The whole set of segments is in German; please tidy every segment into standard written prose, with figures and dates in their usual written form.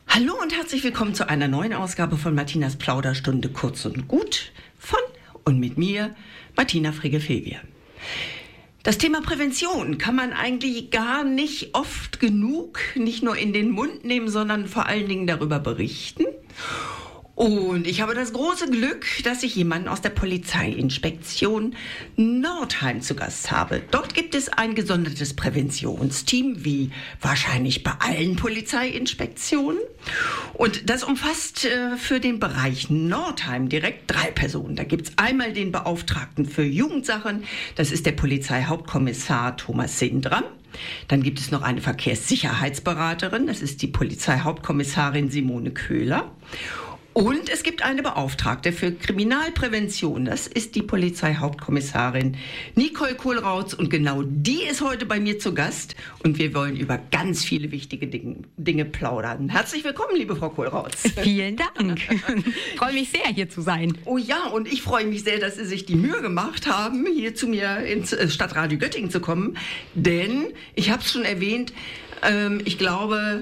Hallo und herzlich willkommen zu einer neuen Ausgabe von Martinas Plauderstunde kurz und gut von und mit mir, Martina Frigge-Fevier. Das Thema Prävention kann man eigentlich gar nicht oft genug, nicht nur in den Mund nehmen, sondern vor allen Dingen darüber berichten. Und ich habe das große Glück, dass ich jemanden aus der Polizeiinspektion Nordheim zu Gast habe. Dort gibt es ein gesondertes Präventionsteam, wie wahrscheinlich bei allen Polizeiinspektionen. Und das umfasst für den Bereich Nordheim direkt 3 Personen. Da gibt es einmal den Beauftragten für Jugendsachen, das ist der Polizeihauptkommissar Thomas Sindram. Dann gibt es noch eine Verkehrssicherheitsberaterin, das ist die Polizeihauptkommissarin Simone Köhler. Und es gibt eine Beauftragte für Kriminalprävention. Das ist die Polizeihauptkommissarin Nicole Kohlrautz. Und genau die ist heute bei mir zu Gast. Und wir wollen über ganz viele wichtige Dinge plaudern. Herzlich willkommen, liebe Frau Kohlrautz. Vielen Dank. Ich freue mich sehr, hier zu sein. Oh ja, und ich freue mich sehr, dass Sie sich die Mühe gemacht haben, hier zu mir ins Stadtradio Göttingen zu kommen. Denn, ich habe es schon erwähnt, ich glaube,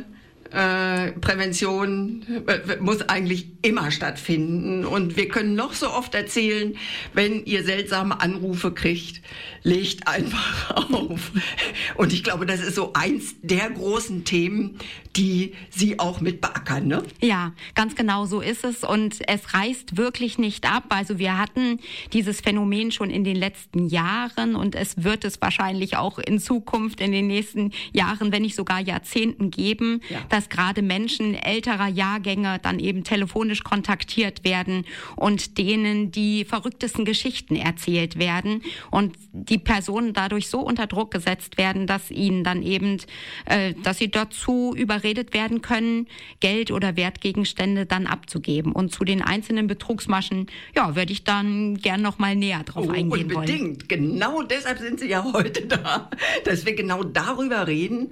Prävention muss eigentlich immer stattfinden. Und wir können noch so oft erzählen, wenn ihr seltsame Anrufe kriegt, legt einfach auf. Und ich glaube, das ist so eins der großen Themen, die Sie auch mit beackern, ne? Ja, ganz genau so ist es. Und es reißt wirklich nicht ab. Also wir hatten dieses Phänomen schon in den letzten Jahren und es wird es wahrscheinlich auch in Zukunft, in den nächsten Jahren, wenn nicht sogar Jahrzehnten geben, ja, dass gerade Menschen älterer Jahrgänge dann eben telefonisch kontaktiert werden und denen die verrücktesten Geschichten erzählt werden und die Personen dadurch so unter Druck gesetzt werden, dass ihnen dann eben, dass sie dazu überredet werden können, Geld oder Wertgegenstände dann abzugeben. Und zu den einzelnen Betrugsmaschen, ja, würde ich dann gern noch mal näher drauf eingehen wollen. Unbedingt. Genau deshalb sind Sie ja heute da, dass wir genau darüber reden,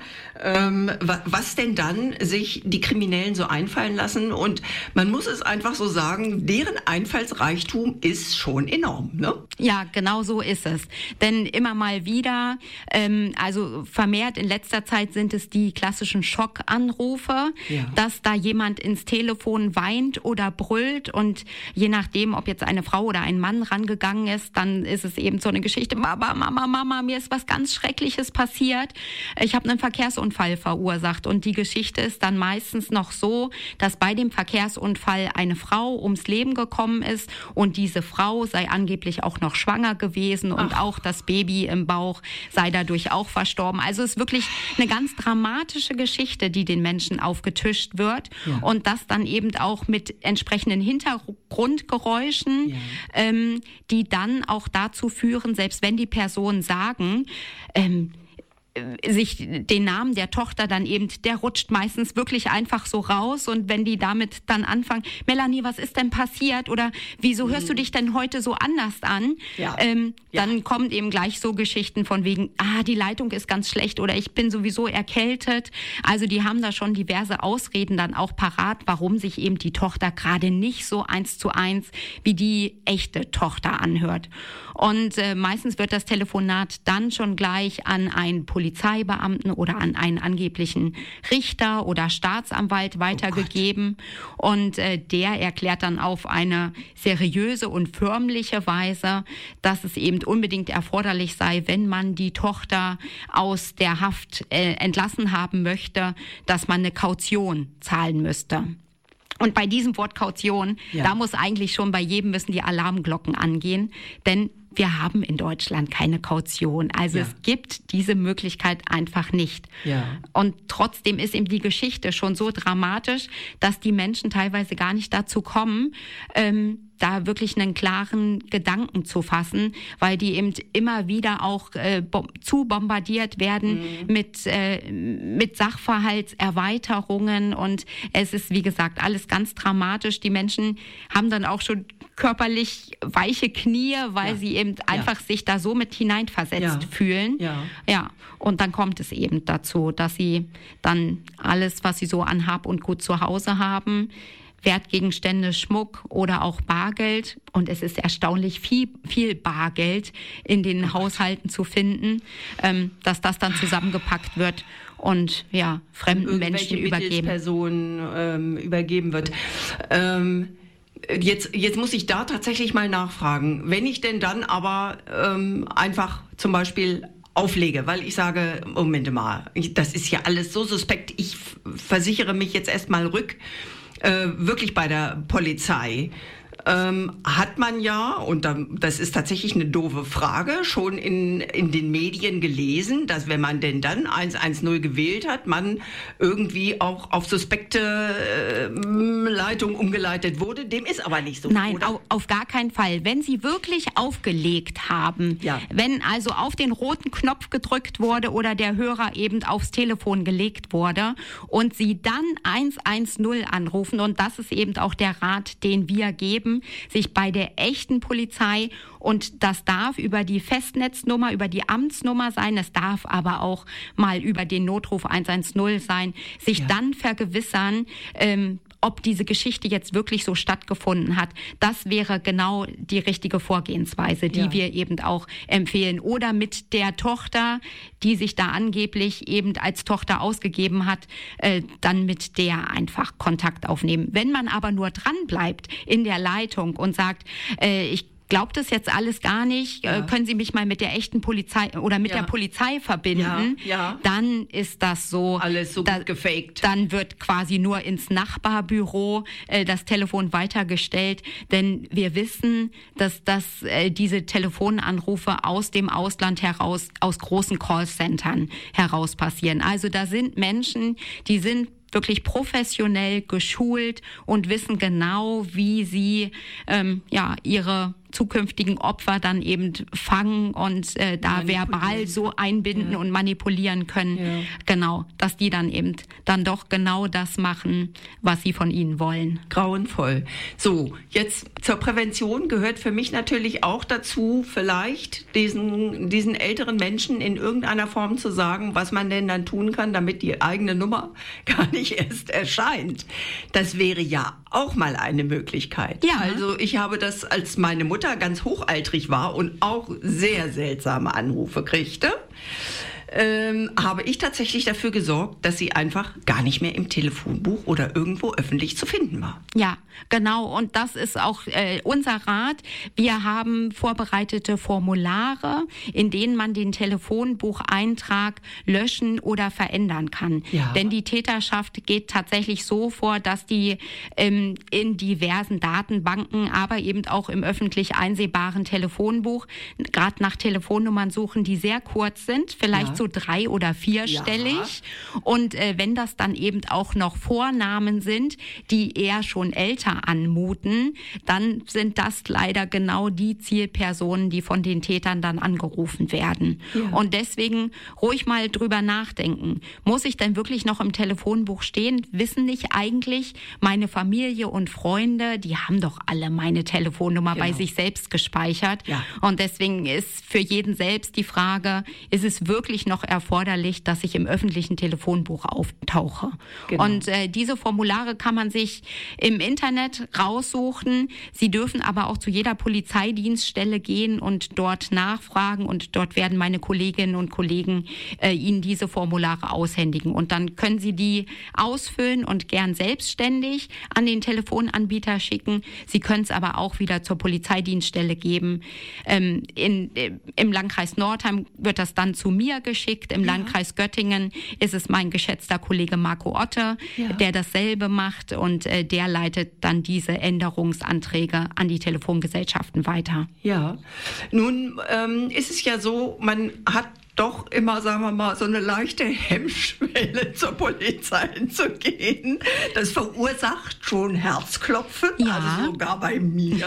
was denn dann sich die Kriminellen so einfallen lassen. Und man muss es einfach so sagen, deren Einfallsreichtum ist schon enorm, ne? Ja, genau so ist es. Denn immer mal wieder, also vermehrt in letzter Zeit sind es die klassischen Schockanrufe, ja, dass da jemand ins Telefon weint oder brüllt und je nachdem, ob jetzt eine Frau oder ein Mann rangegangen ist, dann ist es eben so eine Geschichte, Mama, mir ist was ganz Schreckliches passiert. Ich habe einen Verkehrsunfall verursacht und die Geschichte ist dann meistens noch so, dass bei dem Verkehrsunfall eine Frau ums Leben gekommen ist und diese Frau sei angeblich auch noch schwanger gewesen und auch das Baby im Bauch sei dadurch auch verstorben. Also es ist wirklich eine ganz dramatische Geschichte, die den Menschen aufgetischt wird, ja, und das dann eben auch mit entsprechenden Hintergrundgeräuschen, ja, die dann auch dazu führen, selbst wenn die Personen sagen, sich den Namen der Tochter dann eben, der rutscht meistens wirklich einfach so raus und wenn die damit dann anfangen, Melanie, was ist denn passiert oder wieso hörst du dich denn heute so anders an? Ja. Dann kommen eben gleich so Geschichten von wegen, die Leitung ist ganz schlecht oder ich bin sowieso erkältet. Also die haben da schon diverse Ausreden dann auch parat, warum sich eben die Tochter gerade nicht so 1:1 wie die echte Tochter anhört. Und meistens wird das Telefonat dann schon gleich an einen Polizeibeamten oder an einen angeblichen Richter oder Staatsanwalt weitergegeben. Und der erklärt dann auf eine seriöse und förmliche Weise, dass es eben unbedingt erforderlich sei, wenn man die Tochter aus der Haft entlassen haben möchte, dass man eine Kaution zahlen müsste. Und bei diesem Wort Kaution, ja, da muss eigentlich schon bei jedem müssen die Alarmglocken angehen, denn wir haben in Deutschland keine Kaution. Also ja, es gibt diese Möglichkeit einfach nicht. Ja. Und trotzdem ist eben die Geschichte schon so dramatisch, dass die Menschen teilweise gar nicht dazu kommen, da wirklich einen klaren Gedanken zu fassen, weil die eben immer wieder auch zu bombardiert werden mit Sachverhaltserweiterungen und es ist, wie gesagt, alles ganz dramatisch. Die Menschen haben dann auch schon körperlich weiche Knie, weil sie eben einfach sich da so mit hineinversetzt fühlen. Ja, und dann kommt es eben dazu, dass sie dann alles, was sie so an Hab und Gut zu Hause haben, Wertgegenstände, Schmuck oder auch Bargeld. Und es ist erstaunlich viel Bargeld in den Haushalten zu finden, dass das dann zusammengepackt wird und fremden Menschen übergeben. Personen übergeben wird. Jetzt muss ich da tatsächlich mal nachfragen. Wenn ich denn dann aber einfach zum Beispiel auflege, weil ich sage, Moment mal, das ist ja alles so suspekt, ich versichere mich jetzt erstmal wirklich bei der Polizei. Hat man ja, und das ist tatsächlich eine doofe Frage, schon in den Medien gelesen, dass wenn man denn dann 110 gewählt hat, man irgendwie auch auf suspekte Leitung umgeleitet wurde. Dem ist aber nicht so. Nein, auf gar keinen Fall. Wenn Sie wirklich aufgelegt haben, wenn also auf den roten Knopf gedrückt wurde oder der Hörer eben aufs Telefon gelegt wurde und Sie dann 110 anrufen, und das ist eben auch der Rat, den wir geben, sich bei der echten Polizei, und das darf über die Festnetznummer, über die Amtsnummer sein, es darf aber auch mal über den Notruf 110 sein, sich dann vergewissern, ob diese Geschichte jetzt wirklich so stattgefunden hat. Das wäre genau die richtige Vorgehensweise, die wir eben auch empfehlen. Oder mit der Tochter, die sich da angeblich eben als Tochter ausgegeben hat, dann mit der einfach Kontakt aufnehmen. Wenn man aber nur dran bleibt in der Leitung und sagt, ich glaubt das jetzt alles gar nicht, können Sie mich mal mit der echten Polizei oder mit der Polizei verbinden, dann ist das so. Alles so gut gefaked. Dann wird quasi nur ins Nachbarbüro das Telefon weitergestellt, denn wir wissen, dass diese Telefonanrufe aus dem Ausland heraus, aus großen Callcentern heraus passieren. Also da sind Menschen, die sind wirklich professionell geschult und wissen genau, wie sie ihre zukünftigen Opfer dann eben fangen und da verbal so einbinden und manipulieren können. Ja. Genau, dass die dann eben dann doch genau das machen, was sie von ihnen wollen. Grauenvoll. So, jetzt zur Prävention gehört für mich natürlich auch dazu, vielleicht diesen älteren Menschen in irgendeiner Form zu sagen, was man denn dann tun kann, damit die eigene Nummer gar nicht erst erscheint. Das wäre ja auch mal eine Möglichkeit. Ja. Also ich habe das, als meine Mutter ganz hochaltrig war und auch sehr seltsame Anrufe kriegte, habe ich tatsächlich dafür gesorgt, dass sie einfach gar nicht mehr im Telefonbuch oder irgendwo öffentlich zu finden war. Ja, genau. Und das ist auch unser Rat. Wir haben vorbereitete Formulare, in denen man den Telefonbucheintrag löschen oder verändern kann. Ja. Denn die Täterschaft geht tatsächlich so vor, dass die in diversen Datenbanken, aber eben auch im öffentlich einsehbaren Telefonbuch gerade nach Telefonnummern suchen, die sehr kurz sind, vielleicht so 3- oder 4-stellig. Und wenn das dann eben auch noch Vornamen sind, die eher schon älter anmuten, dann sind das leider genau die Zielpersonen, die von den Tätern dann angerufen werden. Ja. Und deswegen ruhig mal drüber nachdenken. Muss ich denn wirklich noch im Telefonbuch stehen? Wissen nicht eigentlich meine Familie und Freunde, die haben doch alle meine Telefonnummer bei sich selbst gespeichert. Ja. Und deswegen ist für jeden selbst die Frage, ist es wirklich noch erforderlich, dass ich im öffentlichen Telefonbuch auftauche? Genau. Und diese Formulare kann man sich im Internet raussuchen. Sie dürfen aber auch zu jeder Polizeidienststelle gehen und dort nachfragen, und dort werden meine Kolleginnen und Kollegen Ihnen diese Formulare aushändigen. Und dann können Sie die ausfüllen und gern selbstständig an den Telefonanbieter schicken. Sie können es aber auch wieder zur Polizeidienststelle geben. Im Landkreis Nordheim wird das dann zu mir geschickt. Im Landkreis Göttingen ist es mein geschätzter Kollege Marco Otte, der dasselbe macht, und der leitet dann diese Änderungsanträge an die Telefongesellschaften weiter. Ja, nun ist es ja so, man hat doch immer, sagen wir mal, so eine leichte Hemmschwelle zur Polizei zu gehen. Das verursacht schon Herzklopfen, also sogar bei mir.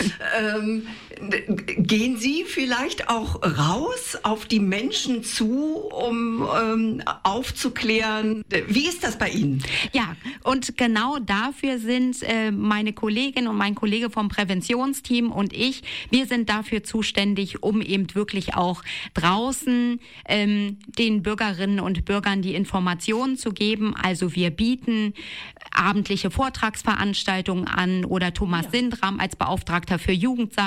Gehen Sie vielleicht auch raus auf die Menschen zu, um aufzuklären? Wie ist das bei Ihnen? Ja, und genau dafür sind meine Kollegin und mein Kollege vom Präventionsteam und ich, wir sind dafür zuständig, um eben wirklich auch draußen den Bürgerinnen und Bürgern die Informationen zu geben. Also wir bieten abendliche Vortragsveranstaltungen an oder Thomas Sindram als Beauftragter für Jugendsachen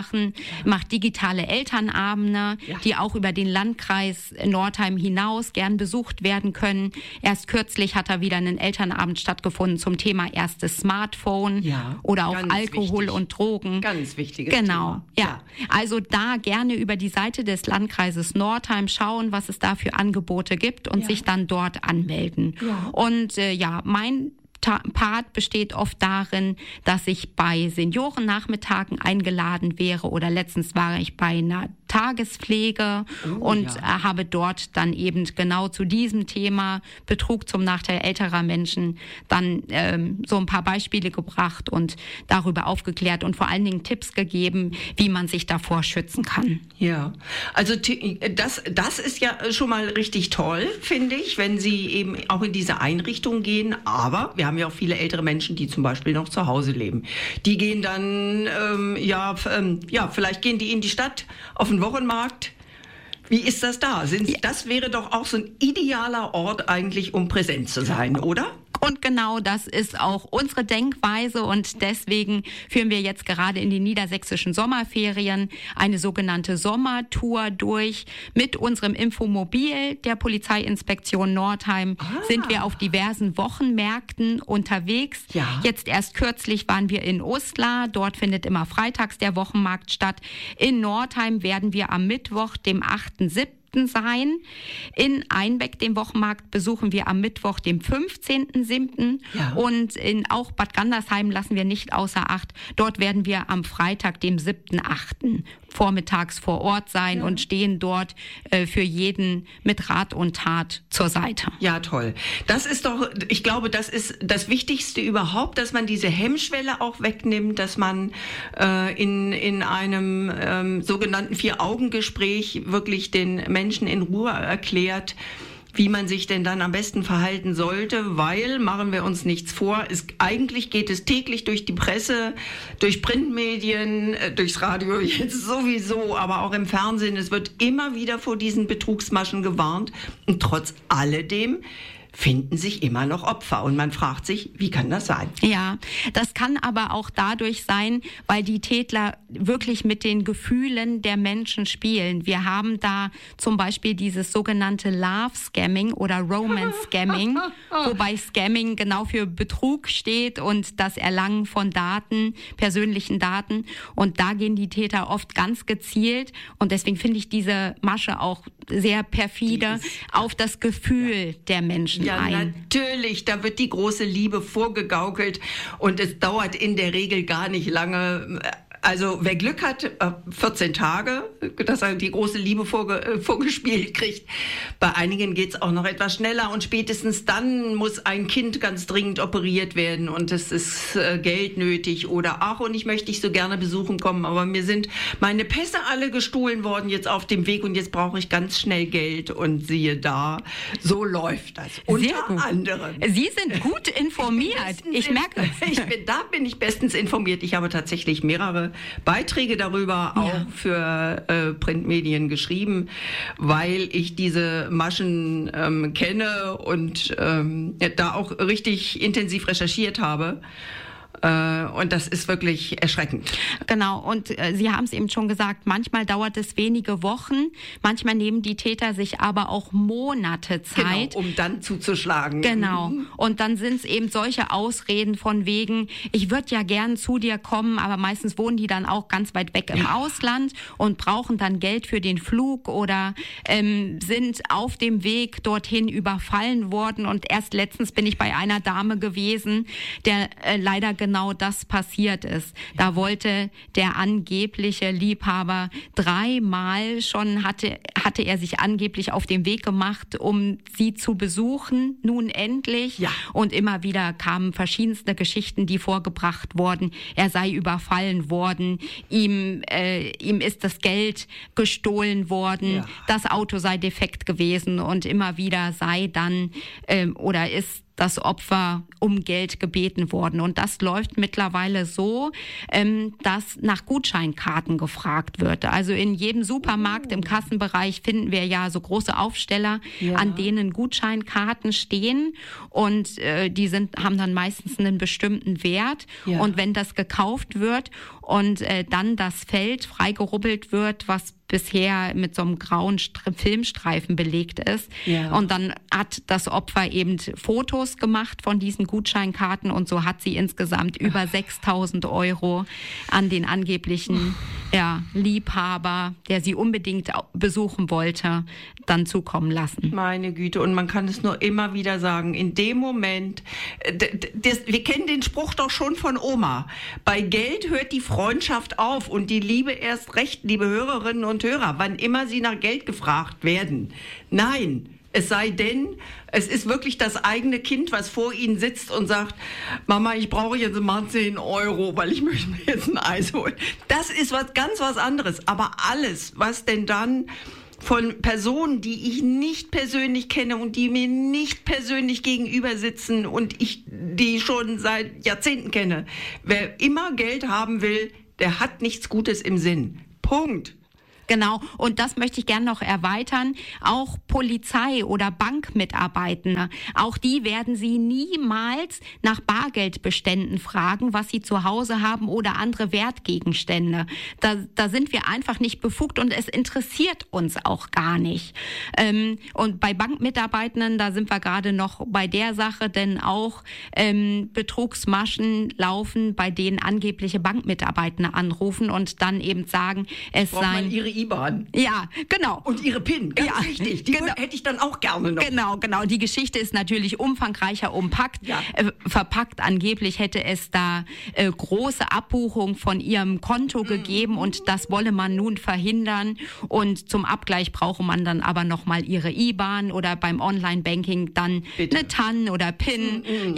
macht digitale Elternabende, die auch über den Landkreis Northeim hinaus gern besucht werden können. Erst kürzlich hat da wieder ein Elternabend stattgefunden zum Thema erstes Smartphone oder auch Alkohol und Drogen. Ganz wichtiges Thema. Ja. Also da gerne über die Seite des Landkreises Northeim schauen, was es da für Angebote gibt und sich dann dort anmelden. Ja. Und mein Part besteht oft darin, dass ich bei Seniorennachmittagen eingeladen wäre oder letztens war ich bei einer Tagespflege und habe dort dann eben genau zu diesem Thema Betrug zum Nachteil älterer Menschen dann so ein paar Beispiele gebracht und darüber aufgeklärt und vor allen Dingen Tipps gegeben, wie man sich davor schützen kann. Ja, also das ist ja schon mal richtig toll, finde ich, wenn Sie eben auch in diese Einrichtung gehen, aber wir haben ja auch viele ältere Menschen, die zum Beispiel noch zu Hause leben. Die gehen dann, vielleicht gehen die in die Stadt auf den Wochenmarkt. Wie ist das da? Das wäre doch auch so ein idealer Ort eigentlich, um präsent zu sein, oder? Und genau das ist auch unsere Denkweise und deswegen führen wir jetzt gerade in den niedersächsischen Sommerferien eine sogenannte Sommertour durch. Mit unserem Infomobil der Polizeiinspektion Northeim sind wir auf diversen Wochenmärkten unterwegs. Ja. Jetzt erst kürzlich waren wir in Uslar, dort findet immer freitags der Wochenmarkt statt. In Northeim werden wir am Mittwoch, dem 8.7. sein. In Einbeck, dem Wochenmarkt, besuchen wir am Mittwoch, dem 15.7. Und in auch Bad Gandersheim lassen wir nicht außer Acht. Dort werden wir am Freitag, dem 7.8. vormittags vor Ort sein und stehen dort für jeden mit Rat und Tat zur Seite. Ja, toll. Das ist doch, ich glaube, das ist das Wichtigste überhaupt, dass man diese Hemmschwelle auch wegnimmt, dass man in einem sogenannten Vier-Augen-Gespräch wirklich den Menschen in Ruhe erklärt, wie man sich denn dann am besten verhalten sollte, weil, machen wir uns nichts vor, eigentlich geht es täglich durch die Presse, durch Printmedien, durchs Radio jetzt sowieso, aber auch im Fernsehen. Es wird immer wieder vor diesen Betrugsmaschen gewarnt und trotz alledem finden sich immer noch Opfer. Und man fragt sich, wie kann das sein? Ja, das kann aber auch dadurch sein, weil die Täter wirklich mit den Gefühlen der Menschen spielen. Wir haben da zum Beispiel dieses sogenannte Love-Scamming oder Romance-Scamming, wobei Scamming genau für Betrug steht und das Erlangen von Daten, persönlichen Daten. Und da gehen die Täter oft ganz gezielt. Und deswegen finde ich diese Masche auch sehr perfide auf das Gefühl der Menschen ein. Natürlich, da wird die große Liebe vorgegaukelt und es dauert in der Regel gar nicht lange. Also wer Glück hat, 14 Tage, dass er die große Liebe vorgespielt kriegt. Bei einigen geht's auch noch etwas schneller und spätestens dann muss ein Kind ganz dringend operiert werden und es ist Geld nötig oder und ich möchte dich so gerne besuchen kommen, aber mir sind meine Pässe alle gestohlen worden jetzt auf dem Weg und jetzt brauche ich ganz schnell Geld und siehe da, so läuft das. Unter anderem. Sie sind gut informiert. Ich merke es. Da bin ich bestens informiert. Ich habe tatsächlich mehrere Beiträge darüber auch für Printmedien geschrieben, weil ich diese Maschen kenne und da auch richtig intensiv recherchiert habe. Und das ist wirklich erschreckend. Genau, und Sie haben es eben schon gesagt, manchmal dauert es wenige Wochen, manchmal nehmen die Täter sich aber auch Monate Zeit. Genau, um dann zuzuschlagen. Genau, und dann sind es eben solche Ausreden von wegen, ich würde ja gern zu dir kommen, aber meistens wohnen die dann auch ganz weit weg im Ausland und brauchen dann Geld für den Flug oder sind auf dem Weg dorthin überfallen worden. Und erst letztens bin ich bei einer Dame gewesen, der leider genau das passiert ist. Da wollte der angebliche Liebhaber 3-mal schon, hatte er sich angeblich auf den Weg gemacht, um sie zu besuchen, nun endlich. Ja. Und immer wieder kamen verschiedenste Geschichten, die vorgebracht wurden. Er sei überfallen worden, ihm ist das Geld gestohlen worden, das Auto sei defekt gewesen und immer wieder sei dann oder ist das Opfer um Geld gebeten worden. Und das läuft mittlerweile so, dass nach Gutscheinkarten gefragt wird. Also in jedem Supermarkt im Kassenbereich finden wir ja so große Aufsteller, an denen Gutscheinkarten stehen. Und die haben dann meistens einen bestimmten Wert. Ja. Und wenn das gekauft wird und dann das Feld freigerubbelt wird, was bisher mit so einem grauen Filmstreifen belegt ist. Ja. Und dann hat das Opfer eben Fotos gemacht von diesen Gutscheinkarten und so hat sie insgesamt über 6.000 € an den angeblichen Liebhaber, der sie unbedingt besuchen wollte, dann zukommen lassen. Meine Güte, und man kann es nur immer wieder sagen, in dem Moment, wir kennen den Spruch doch schon von Oma, bei Geld hört die Freundschaft auf und die Liebe erst recht, liebe Hörerinnen und Hörer, wann immer sie nach Geld gefragt werden. Nein, es sei denn, es ist wirklich das eigene Kind, was vor ihnen sitzt und sagt, Mama, ich brauche jetzt mal 10 €, weil ich möchte mir jetzt ein Eis holen. Das ist was anderes. Aber alles, was denn dann von Personen, die ich nicht persönlich kenne und die mir nicht persönlich gegenüber sitzen und ich die schon seit Jahrzehnten kenne, wer immer Geld haben will, der hat nichts Gutes im Sinn. Punkt. Genau, und das möchte ich gerne noch erweitern. Auch Polizei oder Bankmitarbeitende, auch die werden Sie niemals nach Bargeldbeständen fragen, was Sie zu Hause haben oder andere Wertgegenstände. Da sind wir einfach nicht befugt und es interessiert uns auch gar nicht. Und bei Bankmitarbeitenden, da sind wir gerade noch bei der Sache, denn auch Betrugsmaschen laufen, bei denen angebliche Bankmitarbeitende anrufen und dann eben sagen, es seien ihre IBAN. Ja, genau. Und ihre PIN, ganz wichtig. Die hätte ich dann auch gerne noch. Genau. Die Geschichte ist natürlich umfangreicher verpackt. Angeblich hätte es da große Abbuchung von ihrem Konto gegeben und das wolle man nun verhindern. Und zum Abgleich brauche man dann aber nochmal ihre IBAN oder beim Online-Banking dann eine TAN oder PIN,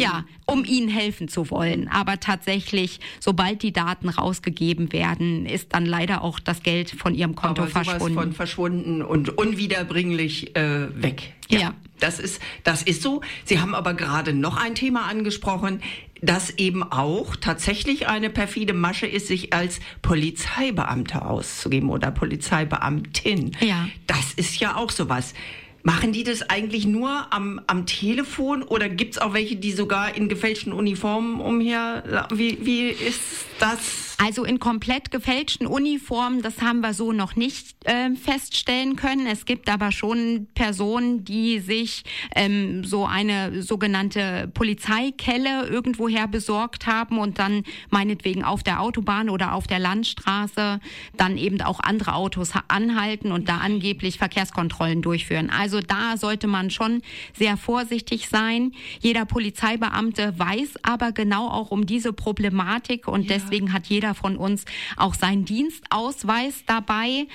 um ihnen helfen zu wollen. Aber tatsächlich, sobald die Daten rausgegeben werden, ist dann leider auch das Geld von ihrem Konto verschwunden und unwiederbringlich weg. Ja. Das ist so. Sie haben aber gerade noch ein Thema angesprochen, das eben auch tatsächlich eine perfide Masche ist, sich als Polizeibeamter auszugeben oder Polizeibeamtin. Ja. Das ist ja auch sowas. Machen die das eigentlich nur am Telefon oder gibt's auch welche, die sogar in gefälschten Uniformen umher? Wie ist das? Also in komplett gefälschten Uniformen, das haben wir so noch nicht feststellen können. Es gibt aber schon Personen, die sich so eine sogenannte Polizeikelle irgendwoher besorgt haben und dann meinetwegen auf der Autobahn oder auf der Landstraße dann eben auch andere Autos anhalten und da angeblich Verkehrskontrollen durchführen. Also da sollte man schon sehr vorsichtig sein. Jeder Polizeibeamte weiß aber genau auch um diese Problematik und deswegen hat jeder von uns auch seinen Dienstausweis dabei,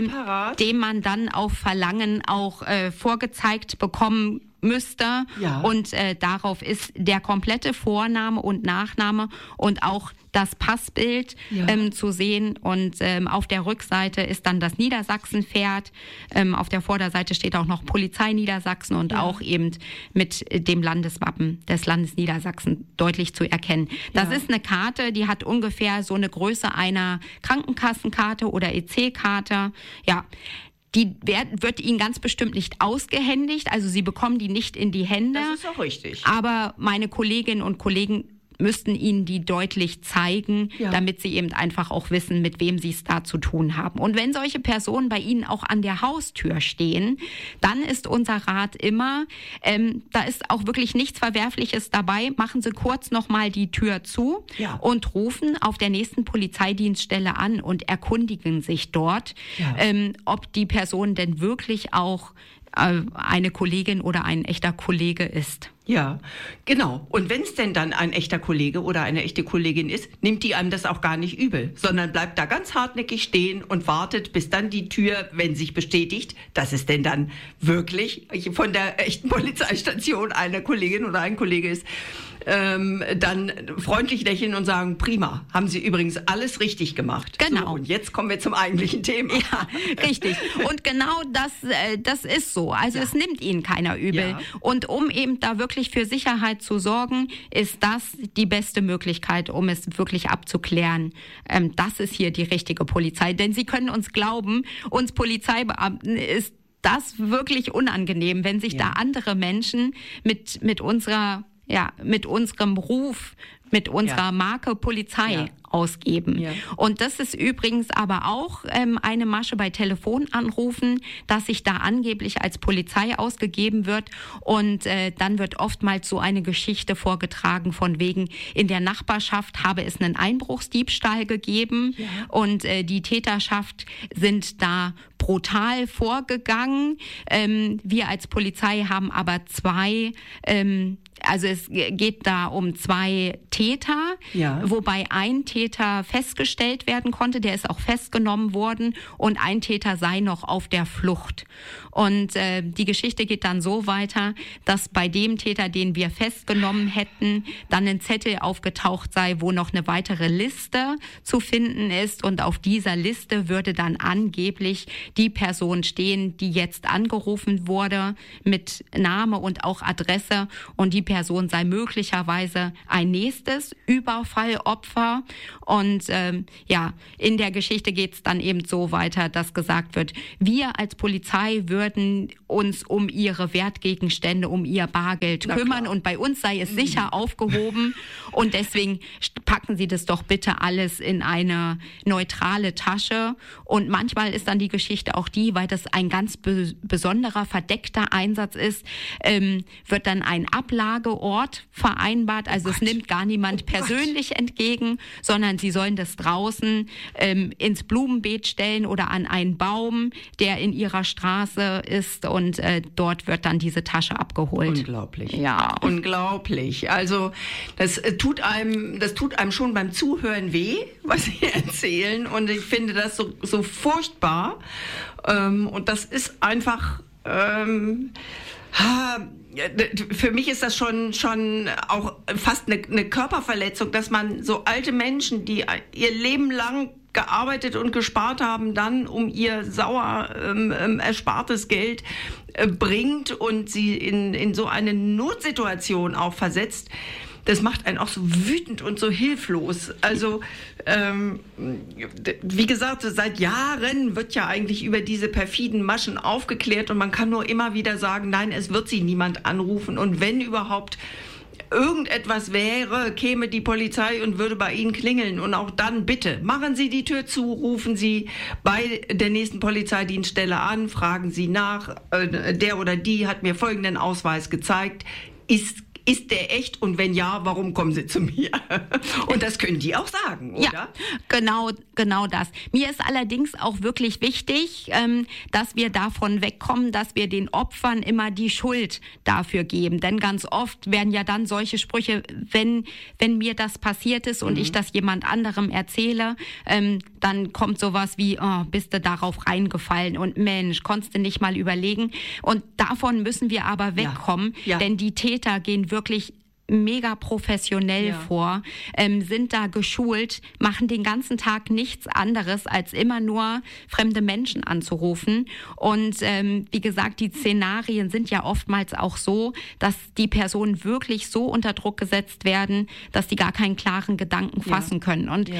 den man dann auf Verlangen auch vorgezeigt bekommen müsste. Ja. Und darauf ist der komplette Vorname und Nachname und auch das Passbild zu sehen. Und auf der Rückseite ist dann das Niedersachsen-Pferd. Auf der Vorderseite steht auch noch Polizei Niedersachsen und auch eben mit dem Landeswappen des Landes Niedersachsen deutlich zu erkennen. Das ist eine Karte, die hat ungefähr so eine Größe einer Krankenkassenkarte oder EC-Karte. Ja. Die wird Ihnen ganz bestimmt nicht ausgehändigt, also Sie bekommen die nicht in die Hände. Das ist auch richtig. Aber meine Kolleginnen und Kollegen müssten Ihnen die deutlich zeigen, damit Sie eben einfach auch wissen, mit wem Sie es da zu tun haben. Und wenn solche Personen bei Ihnen auch an der Haustür stehen, dann ist unser Rat immer, da ist auch wirklich nichts Verwerfliches dabei, machen Sie kurz nochmal die Tür zu und rufen auf der nächsten Polizeidienststelle an und erkundigen sich dort, ob die Person denn wirklich auch eine Kollegin oder ein echter Kollege ist. Ja, genau. Und wenn es denn dann ein echter Kollege oder eine echte Kollegin ist, nimmt die einem das auch gar nicht übel, sondern bleibt da ganz hartnäckig stehen und wartet, bis dann die Tür, wenn sich bestätigt, dass es denn dann wirklich von der echten Polizeistation eine Kollegin oder ein Kollege ist, dann freundlich lächeln und sagen, prima, haben Sie übrigens alles richtig gemacht. Genau. So, und jetzt kommen wir zum eigentlichen Thema. Ja, richtig. Und genau das ist so. so. Also es nimmt ihnen keiner übel. Ja. Und um eben da wirklich für Sicherheit zu sorgen, ist das die beste Möglichkeit, um es wirklich abzuklären. Das ist hier die richtige Polizei. Denn Sie können uns glauben, uns Polizeibeamten ist das wirklich unangenehm, wenn sich da andere Menschen mit unserem Ruf, mit unserer Marke Polizei ausgeben. Ja. Und das ist übrigens aber auch eine Masche bei Telefonanrufen, dass sich da angeblich als Polizei ausgegeben wird und dann wird oftmals so eine Geschichte vorgetragen von wegen, in der Nachbarschaft habe es einen Einbruchsdiebstahl gegeben und die Täterschaft sind da brutal vorgegangen. Wir als Polizei haben aber also es geht da um 2 Täter, wobei ein Täter festgestellt werden konnte, der ist auch festgenommen worden und ein Täter sei noch auf der Flucht. Und die Geschichte geht dann so weiter, dass bei dem Täter, den wir festgenommen hätten, dann ein Zettel aufgetaucht sei, wo noch eine weitere Liste zu finden ist und auf dieser Liste würde dann angeblich die Person stehen, die jetzt angerufen wurde mit Name und auch Adresse und die Person sei möglicherweise ein nächstes Überfallopfer. Und in der Geschichte geht es dann eben so weiter, dass gesagt wird, wir als Polizei würden uns um ihre Wertgegenstände, um ihr Bargeld kümmern und bei uns sei es sicher aufgehoben und deswegen packen Sie das doch bitte alles in eine neutrale Tasche. Und manchmal ist dann die Geschichte auch die, weil das ein ganz besonderer, verdeckter Einsatz ist, wird dann ein Ablageort vereinbart. Also es nimmt gar niemand persönlich entgegen, sondern Sie sollen das draußen ins Blumenbeet stellen oder an einen Baum, der in Ihrer Straße ist und dort wird dann diese Tasche abgeholt. Unglaublich. Ja, unglaublich. Also das tut einem schon beim Zuhören weh, was Sie erzählen und ich finde das so furchtbar und das ist einfach für mich ist das schon auch fast eine Körperverletzung, dass man so alte Menschen, die ihr Leben lang gearbeitet und gespart haben, dann um ihr sauer erspartes Geld bringt und sie in so eine Notsituation auch versetzt. Das macht einen auch so wütend und so hilflos. Also, wie gesagt, seit Jahren wird ja eigentlich über diese perfiden Maschen aufgeklärt und man kann nur immer wieder sagen, nein, es wird sie niemand anrufen und wenn überhaupt irgendetwas wäre, käme die Polizei und würde bei Ihnen klingeln und auch dann bitte, machen Sie die Tür zu, rufen Sie bei der nächsten Polizeidienststelle an, fragen Sie nach, der oder die hat mir folgenden Ausweis gezeigt, ist der echt? Und wenn ja, warum kommen Sie zu mir? Und das können die auch sagen, oder? Ja, genau das. Mir ist allerdings auch wirklich wichtig, dass wir davon wegkommen, dass wir den Opfern immer die Schuld dafür geben. Denn ganz oft werden ja dann solche Sprüche, wenn mir das passiert ist und ich das jemand anderem erzähle, dann kommt sowas wie, oh, bist du darauf reingefallen und Mensch, konntest du nicht mal überlegen. Und davon müssen wir aber wegkommen, denn die Täter gehen wirklich mega professionell vor, sind da geschult, machen den ganzen Tag nichts anderes, als immer nur fremde Menschen anzurufen. Und wie gesagt, die Szenarien sind ja oftmals auch so, dass die Personen wirklich so unter Druck gesetzt werden, dass die gar keinen klaren Gedanken fassen können. Und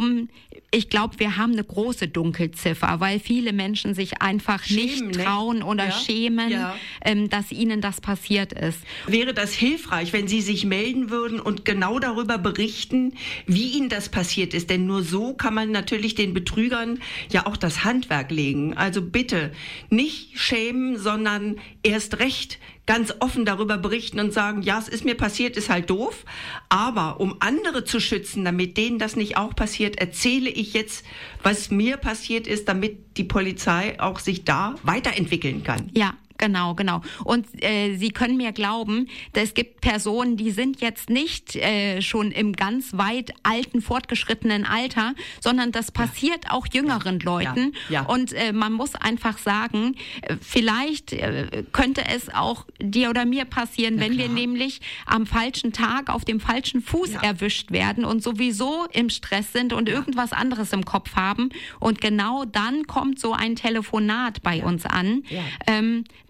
ich glaube, wir haben eine große Dunkelziffer, weil viele Menschen sich einfach nicht trauen oder schämen, dass ihnen das passiert ist. Wäre das hilfreich, wenn Sie sich melden würden und genau darüber berichten, wie Ihnen das passiert ist? Denn nur so kann man natürlich den Betrügern ja auch das Handwerk legen. Also bitte nicht schämen, sondern erst recht ganz offen darüber berichten und sagen, ja, es ist mir passiert, ist halt doof. Aber um andere zu schützen, damit denen das nicht auch passiert, erzähle ich jetzt, was mir passiert ist, damit die Polizei auch sich da weiterentwickeln kann. Ja. Genau. Und Sie können mir glauben, es gibt Personen, die sind jetzt nicht schon im ganz weit alten, fortgeschrittenen Alter, sondern das passiert auch jüngeren Leuten. Ja. Und man muss einfach sagen, vielleicht könnte es auch dir oder mir passieren, wenn wir nämlich am falschen Tag auf dem falschen Fuß erwischt werden und sowieso im Stress sind und irgendwas anderes im Kopf haben. Und genau dann kommt so ein Telefonat bei uns an.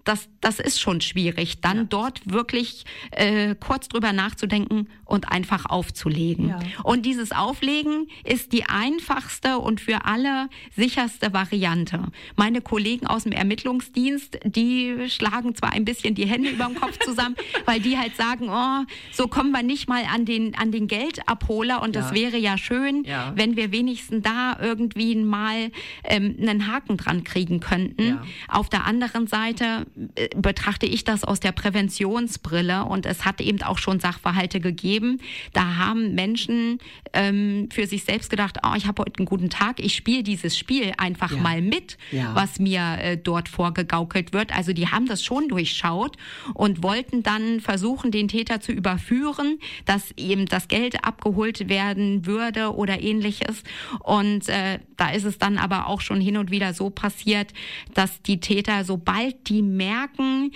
das ist schon schwierig, dann dort wirklich kurz drüber nachzudenken und einfach aufzulegen. Ja. Und dieses Auflegen ist die einfachste und für alle sicherste Variante. Meine Kollegen aus dem Ermittlungsdienst, die schlagen zwar ein bisschen die Hände über dem Kopf zusammen, weil die halt sagen, oh, so kommen wir nicht mal an den Geldabholer und das wäre ja schön, wenn wir wenigstens da irgendwie mal einen Haken dran kriegen könnten. Ja. Auf der anderen Seite betrachte ich das aus der Präventionsbrille und es hat eben auch schon Sachverhalte gegeben. Da haben Menschen für sich selbst gedacht, oh, ich habe heute einen guten Tag, ich spiele dieses Spiel einfach mal mit, was mir dort vorgegaukelt wird. Also die haben das schon durchschaut und wollten dann versuchen, den Täter zu überführen, dass eben das Geld abgeholt werden würde oder ähnliches. Und da ist es dann aber auch schon hin und wieder so passiert, dass die Täter, sobald die merken,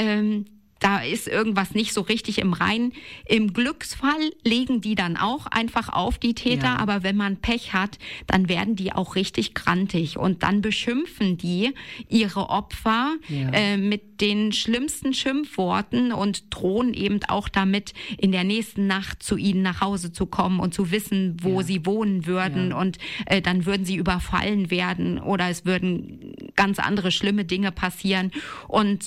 da ist irgendwas nicht so richtig im Reinen. Im Glücksfall legen die dann auch einfach auf die Täter, aber wenn man Pech hat, dann werden die auch richtig grantig und dann beschimpfen die ihre Opfer mit den schlimmsten Schimpfworten und drohen eben auch damit, in der nächsten Nacht zu ihnen nach Hause zu kommen und zu wissen, wo sie wohnen würden und dann würden sie überfallen werden oder es würden ganz andere schlimme Dinge passieren und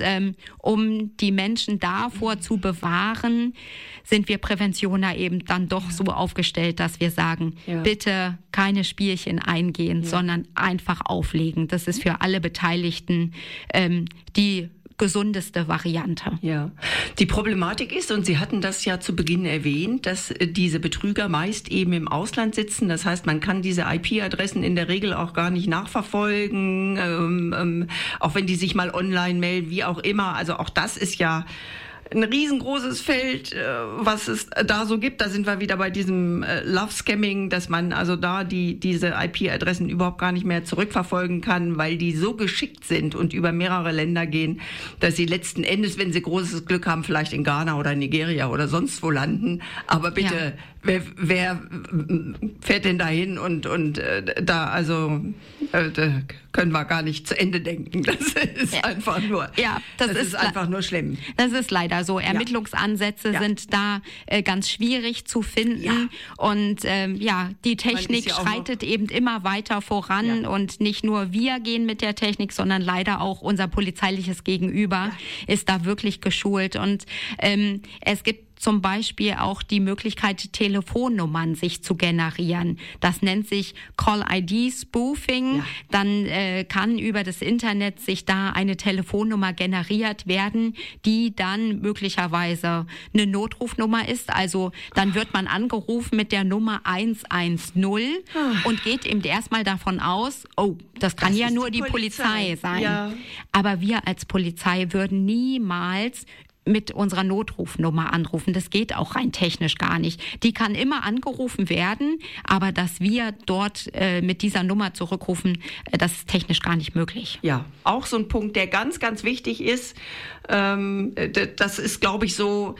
um die Menschen davor zu bewahren, sind wir Präventioner eben dann doch so aufgestellt, dass wir sagen, bitte keine Spielchen eingehen, sondern einfach auflegen. Das ist für alle Beteiligten die gesundeste Variante. Ja, die Problematik ist, und Sie hatten das ja zu Beginn erwähnt, dass diese Betrüger meist eben im Ausland sitzen. Das heißt, man kann diese IP-Adressen in der Regel auch gar nicht nachverfolgen, auch wenn die sich mal online melden, wie auch immer. Also auch das ist ja ein riesengroßes Feld, was es da so gibt. Da sind wir wieder bei diesem Love-Scamming, dass man also da diese IP-Adressen überhaupt gar nicht mehr zurückverfolgen kann, weil die so geschickt sind und über mehrere Länder gehen, dass sie letzten Endes, wenn sie großes Glück haben, vielleicht in Ghana oder Nigeria oder sonst wo landen. Aber bitte, wer fährt denn dahin und da also da können wir gar nicht zu Ende denken. Das ist einfach nur, das ist einfach nur schlimm. Das ist leider so. Ermittlungsansätze sind da ganz schwierig zu finden und die Technik schreitet eben immer weiter voran und nicht nur wir gehen mit der Technik, sondern leider auch unser polizeiliches Gegenüber ist da wirklich geschult und es gibt zum Beispiel auch die Möglichkeit, Telefonnummern sich zu generieren. Das nennt sich Call-ID-Spoofing. Ja. Dann kann über das Internet sich da eine Telefonnummer generiert werden, die dann möglicherweise eine Notrufnummer ist. Also dann wird man angerufen mit der Nummer 110 und geht eben erstmal davon aus, oh, das kann ja nur die Polizei sein. Ja. Aber wir als Polizei würden niemals mit unserer Notrufnummer anrufen. Das geht auch rein technisch gar nicht. Die kann immer angerufen werden, aber dass wir dort mit dieser Nummer zurückrufen, das ist technisch gar nicht möglich. Ja, auch so ein Punkt, der ganz, ganz wichtig ist. Das ist, glaube ich, so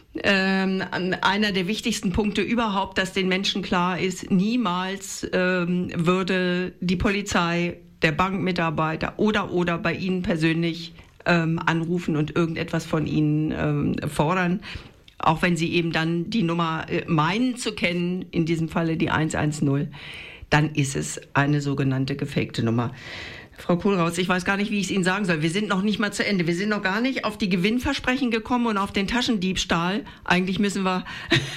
einer der wichtigsten Punkte überhaupt, dass den Menschen klar ist, niemals würde die Polizei, der Bankmitarbeiter oder bei Ihnen persönlich anrufen und irgendetwas von Ihnen fordern, auch wenn Sie eben dann die Nummer meinen zu kennen, in diesem Falle die 110, dann ist es eine sogenannte gefakte Nummer. Frau Kohlraus, ich weiß gar nicht, wie ich es Ihnen sagen soll. Wir sind noch nicht mal zu Ende. Wir sind noch gar nicht auf die Gewinnversprechen gekommen und auf den Taschendiebstahl. Eigentlich müssen wir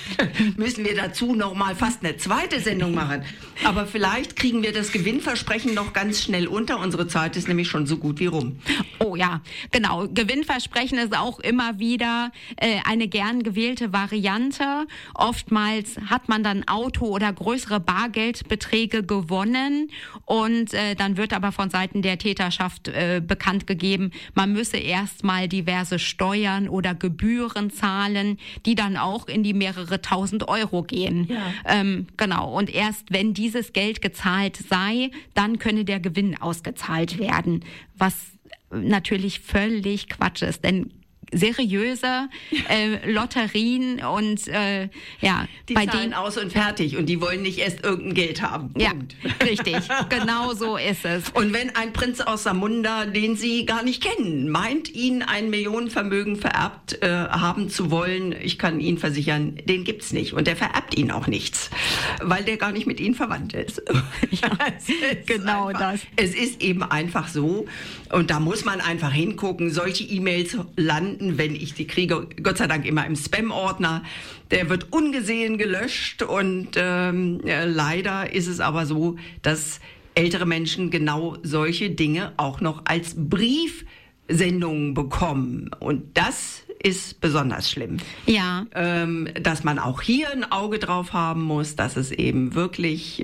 dazu noch mal fast eine zweite Sendung machen. Aber vielleicht kriegen wir das Gewinnversprechen noch ganz schnell unter. Unsere Zeit ist nämlich schon so gut wie rum. Oh ja, genau. Gewinnversprechen ist auch immer wieder eine gern gewählte Variante. Oftmals hat man dann Auto oder größere Bargeldbeträge gewonnen und dann wird aber von Seiten der Täterschaft bekannt gegeben, man müsse erstmal diverse Steuern oder Gebühren zahlen, die dann auch in die mehrere tausend Euro gehen. Ja. Genau. Und erst wenn dieses Geld gezahlt sei, dann könne der Gewinn ausgezahlt werden, was natürlich völlig Quatsch ist, denn seriöse Lotterien und die bei zahlen denen aus und fertig und die wollen nicht erst irgendein Geld haben. Punkt. Ja, richtig. Genau so ist es. Und wenn ein Prinz aus Samunda, den Sie gar nicht kennen, meint, Ihnen ein Millionenvermögen vererbt haben zu wollen, ich kann Ihnen versichern, den gibt's nicht und der vererbt Ihnen auch nichts, weil der gar nicht mit Ihnen verwandt ist. Ja, genau das. Es ist eben einfach so und da muss man einfach hingucken. Solche E-Mails landen, wenn ich die kriege, Gott sei Dank immer im Spam-Ordner. Der wird ungesehen gelöscht und leider ist es aber so, dass ältere Menschen genau solche Dinge auch noch als Briefsendungen bekommen. Und das ist besonders schlimm. Ja. Dass man auch hier ein Auge drauf haben muss, dass es eben wirklich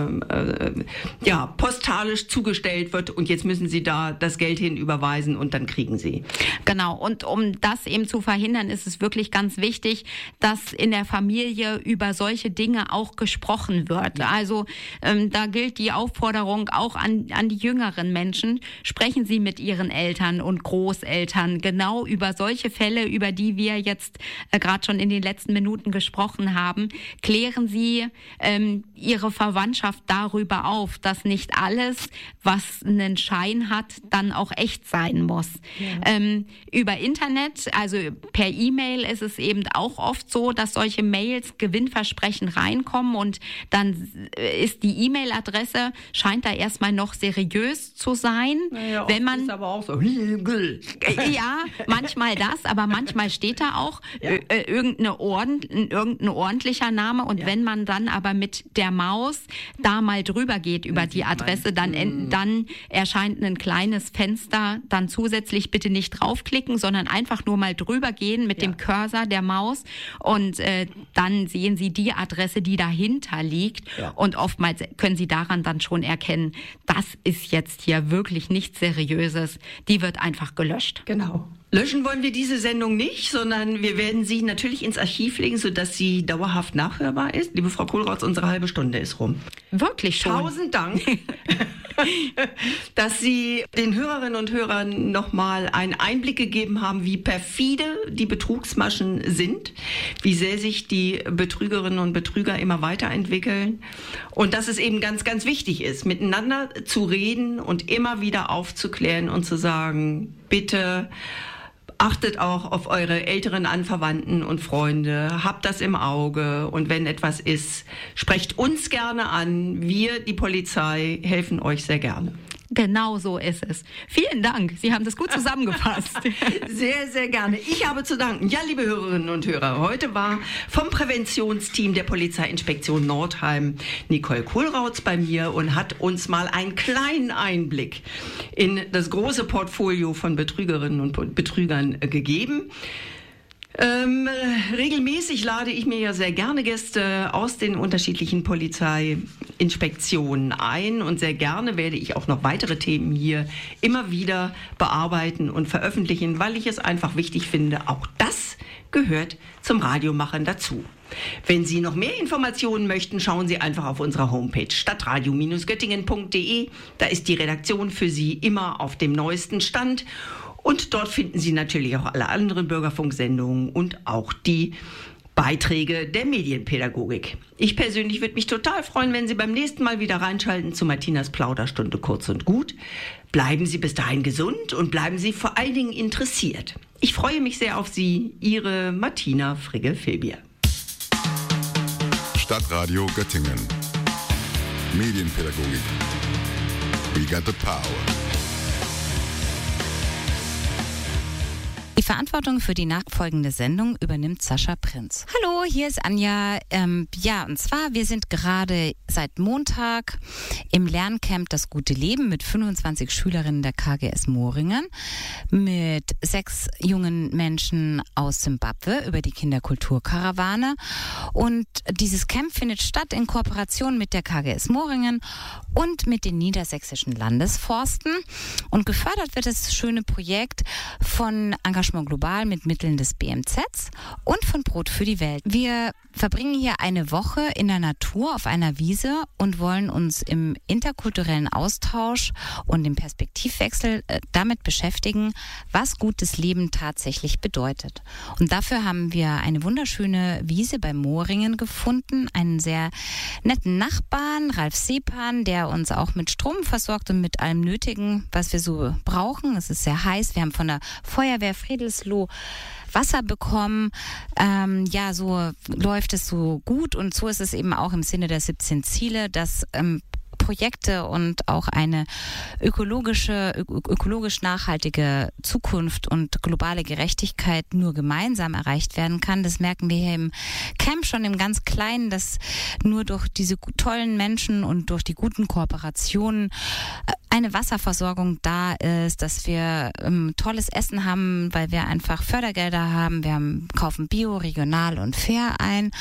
postalisch zugestellt wird und jetzt müssen Sie da das Geld hin überweisen und dann kriegen Sie. Genau. Und um das eben zu verhindern, ist es wirklich ganz wichtig, dass in der Familie über solche Dinge auch gesprochen wird. Also da gilt die Aufforderung auch an die jüngeren Menschen. Sprechen Sie mit Ihren Eltern und Großeltern genau über solche Fälle, über die wir jetzt gerade schon in den letzten Minuten gesprochen haben. Klären Sie Ihre Verwandtschaft darüber auf, dass nicht alles, was einen Schein hat, dann auch echt sein muss. Ja. Über Internet, also per E-Mail ist es eben auch oft so, dass solche Mails Gewinnversprechen reinkommen und dann ist die E-Mail-Adresse, scheint da erstmal noch seriös zu sein. Naja, wenn man ist aber auch so. Ja, manchmal das, aber manchmal steht da auch irgendein ordentlicher Name und wenn man dann aber mit der Maus da mal drüber geht über die Adresse, dann erscheint ein kleines Fenster, dann zusätzlich bitte nicht draufklicken, sondern einfach nur mal drüber gehen mit dem Cursor der Maus und dann sehen Sie die Adresse, die dahinter liegt und oftmals können Sie daran dann schon erkennen, das ist jetzt hier wirklich nichts Seriöses, die wird einfach gelöscht. Genau. Löschen wollen wir diese Sendung nicht, sondern wir werden sie natürlich ins Archiv legen, sodass sie dauerhaft nachhörbar ist. Liebe Frau Kohlrautz, unsere halbe Stunde ist rum. Wirklich schon. 1000 Dank, dass Sie den Hörerinnen und Hörern nochmal einen Einblick gegeben haben, wie perfide die Betrugsmaschen sind, wie sehr sich die Betrügerinnen und Betrüger immer weiterentwickeln und dass es eben ganz, ganz wichtig ist, miteinander zu reden und immer wieder aufzuklären und zu sagen, bitte achtet auch auf eure älteren Anverwandten und Freunde, habt das im Auge und wenn etwas ist, sprecht uns gerne an. Wir, die Polizei, helfen euch sehr gerne. Genau so ist es. Vielen Dank. Sie haben das gut zusammengefasst. Sehr, sehr gerne. Ich habe zu danken. Ja, liebe Hörerinnen und Hörer, heute war vom Präventionsteam der Polizeiinspektion Nordheim Nicole Kohlrautz bei mir und hat uns mal einen kleinen Einblick in das große Portfolio von Betrügerinnen und Betrügern gegeben. Regelmäßig lade ich mir ja sehr gerne Gäste aus den unterschiedlichen Polizeiinspektionen ein und sehr gerne werde ich auch noch weitere Themen hier immer wieder bearbeiten und veröffentlichen, weil ich es einfach wichtig finde, auch das gehört zum Radiomachen dazu. Wenn Sie noch mehr Informationen möchten, schauen Sie einfach auf unserer Homepage stadtradio-göttingen.de. Da ist die Redaktion für Sie immer auf dem neuesten Stand. Und dort finden Sie natürlich auch alle anderen Bürgerfunksendungen und auch die Beiträge der Medienpädagogik. Ich persönlich würde mich total freuen, wenn Sie beim nächsten Mal wieder reinschalten zu Martinas Plauderstunde kurz und gut. Bleiben Sie bis dahin gesund und bleiben Sie vor allen Dingen interessiert. Ich freue mich sehr auf Sie, Ihre Martina Frigge-Filbier. Stadtradio Göttingen. Medienpädagogik. We got the power. Die Verantwortung für die nachfolgende Sendung übernimmt Sascha Prinz. Hallo, hier ist Anja. Und zwar, wir sind gerade seit Montag im Lerncamp Das gute Leben mit 25 Schülerinnen der KGS Moringen, mit 6 jungen Menschen aus Simbabwe über die Kinderkulturkarawane. Und dieses Camp findet statt in Kooperation mit der KGS Moringen und mit den niedersächsischen Landesforsten. Und gefördert wird das schöne Projekt von Engagement Engagement global mit Mitteln des BMZs und von Brot für die Welt. Wir verbringen hier eine Woche in der Natur auf einer Wiese und wollen uns im interkulturellen Austausch und im Perspektivwechsel damit beschäftigen, was gutes Leben tatsächlich bedeutet. Und dafür haben wir eine wunderschöne Wiese bei Moringen gefunden, einen sehr netten Nachbarn, Ralf Sepan, der uns auch mit Strom versorgt und mit allem Nötigen, was wir so brauchen. Es ist sehr heiß. Wir haben von der Feuerwehr Friedelsloh Wasser bekommen. So läuft es so gut und so ist es eben auch im Sinne der 17 Ziele, dass Projekte und auch eine ökologisch nachhaltige Zukunft und globale Gerechtigkeit nur gemeinsam erreicht werden kann. Das merken wir hier im Camp schon im ganz Kleinen, dass nur durch diese tollen Menschen und durch die guten Kooperationen eine Wasserversorgung da ist, dass wir tolles Essen haben, weil wir einfach Fördergelder haben. Wir kaufen bio, regional und fair ein.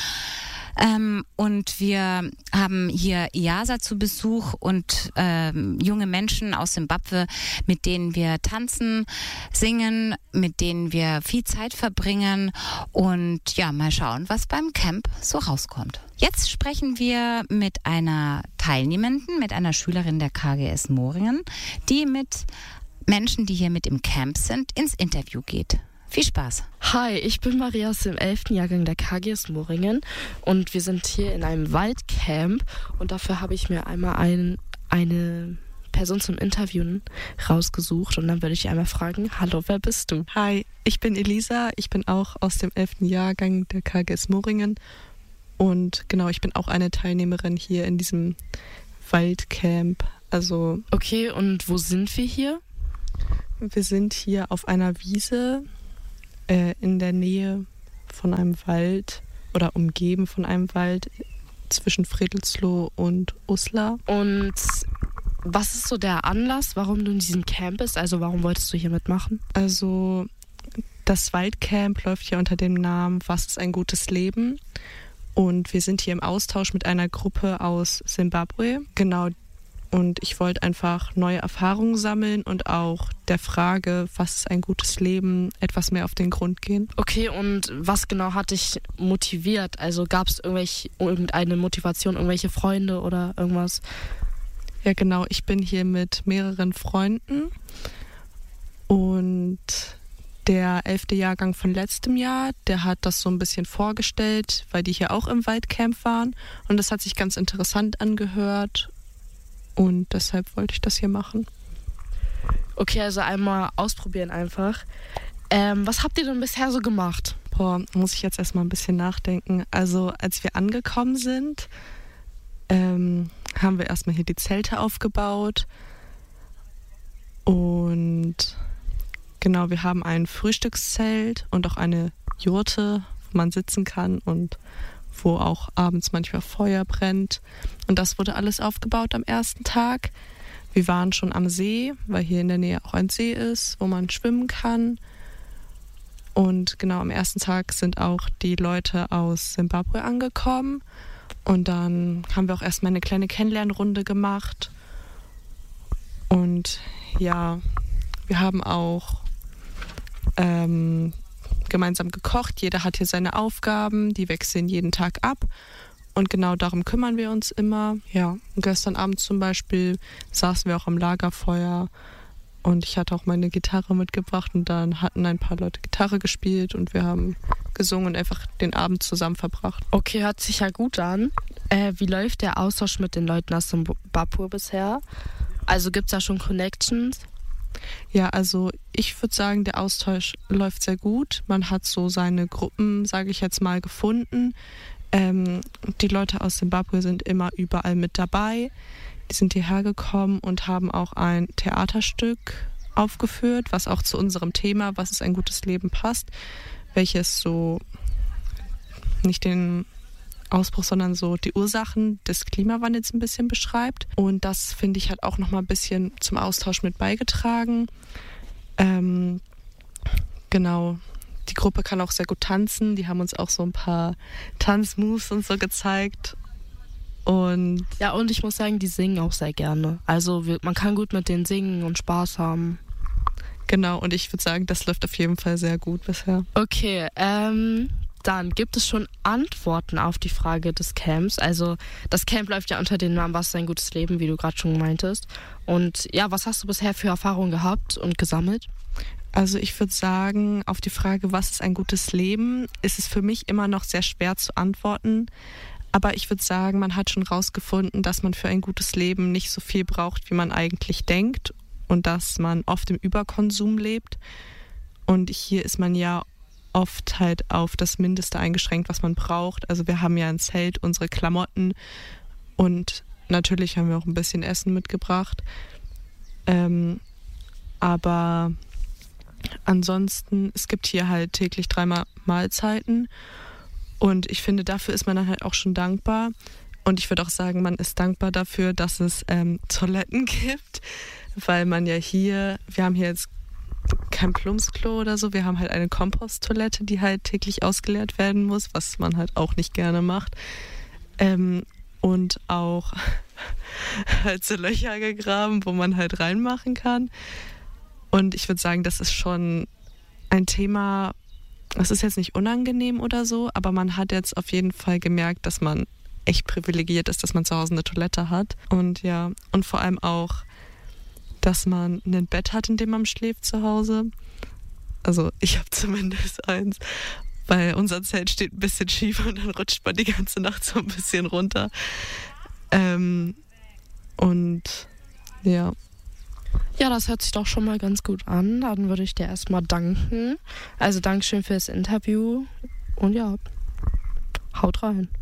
Und wir haben hier IASA zu Besuch und junge Menschen aus Simbabwe, mit denen wir tanzen, singen, mit denen wir viel Zeit verbringen und ja, mal schauen, was beim Camp so rauskommt. Jetzt sprechen wir mit einer Teilnehmenden, mit einer Schülerin der KGS Moringen, die mit Menschen, die hier mit im Camp sind, ins Interview geht. Viel Spaß. Hi, ich bin Maria aus dem 11. Jahrgang der KGS Moringen und wir sind hier in einem Waldcamp und dafür habe ich mir einmal eine Person zum Interviewen rausgesucht und dann würde ich einmal fragen, hallo, wer bist du? Hi, ich bin Elisa, ich bin auch aus dem 11. Jahrgang der KGS Moringen und genau, ich bin auch eine Teilnehmerin hier in diesem Waldcamp. Okay, und wo sind wir hier? Wir sind hier auf einer Wiese in der Nähe von einem Wald oder umgeben von einem Wald zwischen Friedelsloh und Uslar. Und was ist so der Anlass, warum du in diesem Camp bist? Also warum wolltest du hier mitmachen? Also das Waldcamp läuft hier unter dem Namen Was ist ein gutes Leben? Und wir sind hier im Austausch mit einer Gruppe aus Simbabwe. Genau. Und ich wollte einfach neue Erfahrungen sammeln und auch der Frage, was ist ein gutes Leben, etwas mehr auf den Grund gehen. Okay, und was genau hat dich motiviert? Also gab es irgendeine Motivation, irgendwelche Freunde oder irgendwas? Ja, genau. Ich bin hier mit mehreren Freunden und der 11. Jahrgang von letztem Jahr, der hat das so ein bisschen vorgestellt, weil die hier auch im Waldcamp waren und das hat sich ganz interessant angehört. Und deshalb wollte ich das hier machen. Okay, also einmal ausprobieren einfach. Was habt ihr denn bisher so gemacht? Muss ich jetzt erstmal ein bisschen nachdenken. Also als wir angekommen sind, haben wir erstmal hier die Zelte aufgebaut. Und genau, wir haben ein Frühstückszelt und auch eine Jurte, wo man sitzen kann und wo auch abends manchmal Feuer brennt. Und das wurde alles aufgebaut am ersten Tag. Wir waren schon am See, weil hier in der Nähe auch ein See ist, wo man schwimmen kann. Und genau am ersten Tag sind auch die Leute aus Simbabwe angekommen. Und dann haben wir auch erstmal eine kleine Kennenlernrunde gemacht. Und ja, wir haben auch gemeinsam gekocht. Jeder hat hier seine Aufgaben, die wechseln jeden Tag ab. Und genau darum kümmern wir uns immer. Ja, und gestern Abend zum Beispiel saßen wir auch am Lagerfeuer und ich hatte auch meine Gitarre mitgebracht und dann hatten ein paar Leute Gitarre gespielt und wir haben gesungen und einfach den Abend zusammen verbracht. Okay, hört sich ja gut an. Wie läuft der Austausch mit den Leuten aus Simbabwe bisher? Also gibt es da schon Connections? Ja, also ich würde sagen, der Austausch läuft sehr gut. Man hat so seine Gruppen, sage ich jetzt mal, gefunden. Die Leute aus Simbabwe sind immer überall mit dabei. Die sind hierher gekommen und haben auch ein Theaterstück aufgeführt, was auch zu unserem Thema, was ist ein gutes Leben, passt, welches so nicht den Ausbruch, sondern so die Ursachen des Klimawandels ein bisschen beschreibt. Und das, finde ich, hat auch nochmal ein bisschen zum Austausch mit beigetragen. Genau, die Gruppe kann auch sehr gut tanzen. Die haben uns auch so ein paar Tanzmoves und so gezeigt. Und ja, und ich muss sagen, die singen auch sehr gerne. Also man kann gut mit denen singen und Spaß haben. Genau, und ich würde sagen, das läuft auf jeden Fall sehr gut bisher. Okay, dann gibt es schon Antworten auf die Frage des Camps. Also das Camp läuft ja unter dem Namen Was ist ein gutes Leben, wie du gerade schon meintest. Und ja, was hast du bisher für Erfahrungen gehabt und gesammelt? Also ich würde sagen, auf die Frage, was ist ein gutes Leben, ist es für mich immer noch sehr schwer zu antworten. Aber ich würde sagen, man hat schon rausgefunden, dass man für ein gutes Leben nicht so viel braucht, wie man eigentlich denkt. Und dass man oft im Überkonsum lebt. Und hier ist man ja oft halt auf das Mindeste eingeschränkt, was man braucht. Also wir haben ja ein Zelt, unsere Klamotten und natürlich haben wir auch ein bisschen Essen mitgebracht. Aber ansonsten, es gibt hier halt täglich 3 Mahlzeiten und ich finde, dafür ist man dann halt auch schon dankbar. Und ich würde auch sagen, man ist dankbar dafür, dass es Toiletten gibt, weil man ja wir haben hier jetzt kein Plumpsklo oder so, wir haben halt eine Komposttoilette, die halt täglich ausgeleert werden muss, was man halt auch nicht gerne macht. Und auch halt so Löcher gegraben, wo man halt reinmachen kann. Und ich würde sagen, das ist schon ein Thema, das ist jetzt nicht unangenehm oder so, aber man hat jetzt auf jeden Fall gemerkt, dass man echt privilegiert ist, dass man zu Hause eine Toilette hat. Und ja, und vor allem auch, dass man ein Bett hat, in dem man schläft zu Hause. Also ich habe zumindest eins, weil unser Zelt steht ein bisschen schief und dann rutscht man die ganze Nacht so ein bisschen runter. Und ja. Ja, das hört sich doch schon mal ganz gut an. Dann würde ich dir erstmal danken. Also Dankeschön fürs Interview und ja, haut rein.